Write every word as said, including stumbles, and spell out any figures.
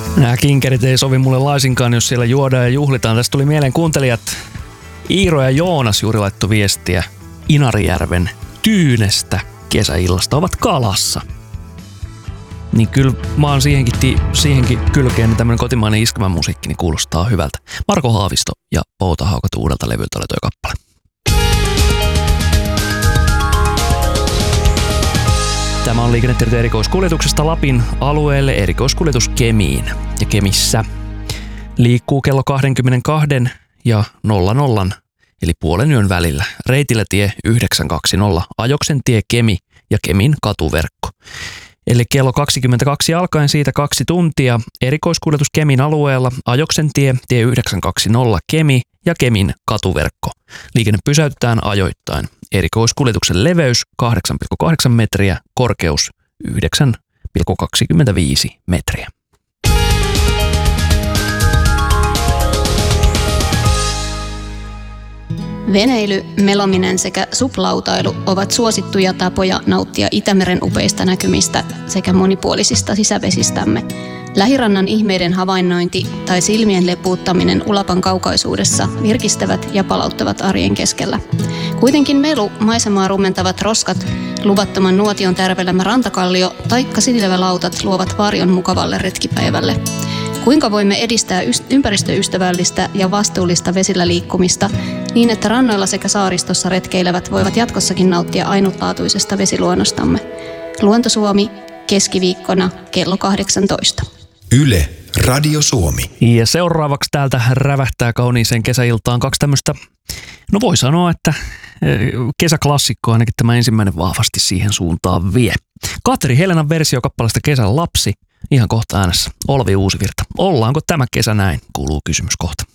Nämä kinkerit ei sovi mulle laisinkaan, jos siellä juodaan ja juhlitaan. Tästä tuli mieleen kuuntelijat Iiro ja Joonas juuri laittoi viestiä Inarijärven tyynestä kesäillasta. Ovat kalassa. Niin kyllä mä oon siihenkin, ti- siihenkin kylkeen tämmönen kotimainen iskelmän musiikki niin kuulostaa hyvältä. Marko Haavisto ja Outa Haukat uudelta levyltä oli toi kappale. Tämä on Liikennetieto erikoiskuljetuksesta Lapin alueelle erikoiskuljetus Kemiin. Ja Kemissä liikkuu kello kaksikymmentäkaksi ja nolla nolla eli puolen yön välillä. Reitillä tie yhdeksänsataakaksikymmentä, Ajoksen tie Kemi ja Kemin katuverkko. Eli kello kaksikymmentäkaksi alkaen siitä kaksi tuntia erikoiskuljetus Kemin alueella, Ajoksen tie, tie yhdeksänsataakaksikymmentä Kemi ja Kemin katuverkko. Liikenne pysäytetään ajoittain. Erikoiskuljetuksen leveys kahdeksan pilkku kahdeksan metriä, korkeus yhdeksän pilkku kaksikymmentäviisi metriä. Veneily, melominen sekä suplautailu ovat suosittuja tapoja nauttia Itämeren upeista näkymistä sekä monipuolisista sisävesistämme. Lähirannan ihmeiden havainnointi tai silmien lepuuttaminen Ulapan kaukaisuudessa virkistävät ja palauttavat arjen keskellä. Kuitenkin melu, maisemaa rumentavat roskat, luvattoman nuotion tärvelemä rantakallio taikka silvälautat luovat varjon mukavalle retkipäivälle. Kuinka voimme edistää ympäristöystävällistä ja vastuullista vesillä liikkumista niin, että rannoilla sekä saaristossa retkeilevät voivat jatkossakin nauttia ainutlaatuisesta vesiluonnostamme? Luonto Suomi, keskiviikkona kello kahdeksantoista. Yle, Radio Suomi. Ja seuraavaksi täältä rävähtää kauniiseen kesäiltaan kaksi tämmöistä, no voi sanoa, että kesäklassikko ainakin tämä ensimmäinen vahvasti siihen suuntaan vie. Katri Helenan versio kappaleesta Kesän lapsi. Ihan kohta äänessä Olvi Uusivirta. Ollaanko tämä kesä näin, kuuluu kysymys kohta.